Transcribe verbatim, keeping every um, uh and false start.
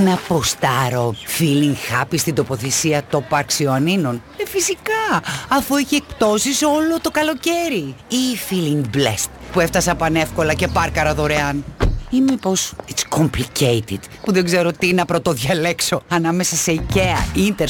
Να ποστάρω feeling happy στην τοποθεσία το Park Ιωαννίνων? Ε, φυσικά, αφού έχει εκπτώσεις όλο το καλοκαίρι. Ή feeling blessed, που έφτασα πανεύκολα και πάρκαρα δωρεάν. Ή μήπως it's complicated, που δεν ξέρω τι να πρωτοδιαλέξω ανάμεσα σε IKEA, Interspar